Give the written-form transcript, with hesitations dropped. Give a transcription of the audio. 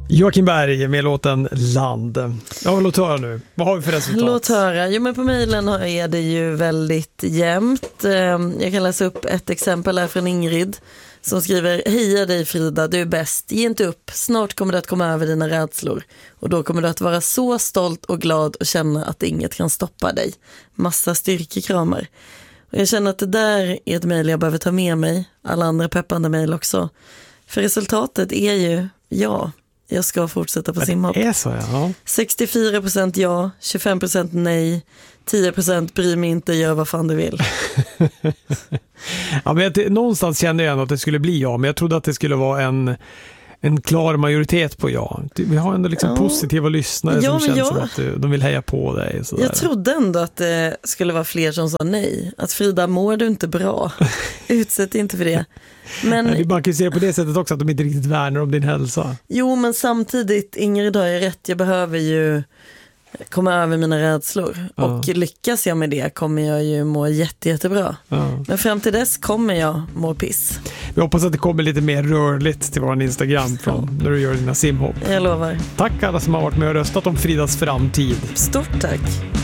Joakim Berg med låten Land. Ja, låt höra nu. Vad har vi för resultat? Låt höra. Jo, men på mejlen är det ju väldigt jämnt. Jag kan läsa upp ett exempel här från Ingrid som skriver: Heja dig Frida, du är bäst. Ge inte upp. Snart kommer du att komma över dina rädslor. Och då kommer du att vara så stolt och glad och känna att inget kan stoppa dig. Massa styrkekramar. Och jag känner att det där är ett mejl jag behöver ta med mig. Alla andra peppande mejl också. För resultatet är ju ja. Jag ska fortsätta på simhopp. Det är så, ja. 64% ja, 25% nej, 10% bryr mig inte, gör vad fan du vill. Ja, men någonstans kände jag ändå att det skulle bli ja, men jag trodde att det skulle vara en klar majoritet på ja. Vi har ändå liksom positiva lyssnare som känns som att de vill heja på dig. Sådär. Jag trodde ändå att det skulle vara fler som sa nej. Att Frida, mår du inte bra? Utsätt inte för det. Men man kan ju se på det sättet också att de inte riktigt värnar om din hälsa. Jo, men samtidigt, Ingrid har ju rätt. Jag behöver ju komma över mina rädslor. Och lyckas jag med det kommer jag ju må jättebra. Men fram till dess kommer jag må piss. Vi hoppas att det kommer lite mer rörligt till vår Instagram från när du gör dina simhopp. Jag lovar. Tack alla som har varit med och röstat om Fridas framtid. Stort tack.